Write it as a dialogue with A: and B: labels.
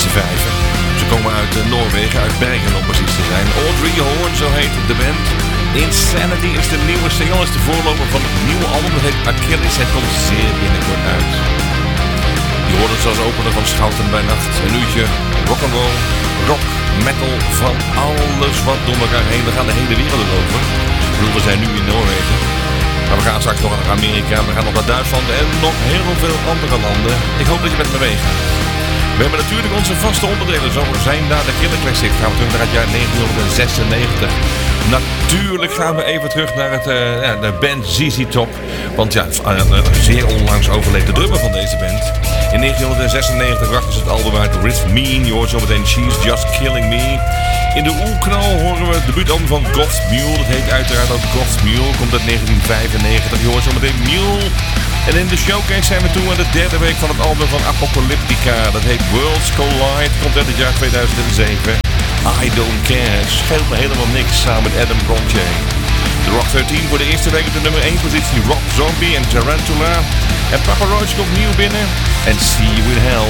A: z'n vijven. Ze komen uit Noorwegen, uit Bergen om precies te zijn. Audrey Horn, zo heet de band. Insanity is de nieuwe single, is de voorloper van het nieuwe album. Dat heet Achilles. Het komt zeer binnenkort uit. Je hoort het zoals opener van Schouten bij Nacht. Een uurtje rock'n'roll, rock, metal, van alles wat door elkaar heen. We gaan de hele wereld over. Ik bedoel, we zijn nu in Noorwegen. Maar we gaan straks nog naar Amerika, we gaan nog naar Duitsland en nog heel veel andere landen. Ik hoop dat je met me meegaat. We hebben natuurlijk onze vaste onderdelen. Zo zijn daar de Killer Classic. Gaan we terug naar het jaar 1996. Natuurlijk gaan we even terug naar de band ZZ Top. Want ja, zeer onlangs overleden drummer van deze band. In 1996 brachten ze het album uit With Me. Je hoort zo meteen She's Just Killing Me. In de oerknal horen we het debuutalbum van God's Mule. Dat heet uiteraard ook God's Mule. Komt uit 1995. Je hoort zo meteen Mule. En in de showcase zijn we toe aan de derde week van het album van Apocalyptica. Dat heet Worlds Collide. Komt uit het jaar 2007. I Don't Care. Het scheelt me helemaal niks samen met Adam Bronche. De Rock 13 voor de eerste week op de nummer 1 positie. Rob Zombie en Tarantula. En Papa Roach komt nieuw binnen. En See You in Hell.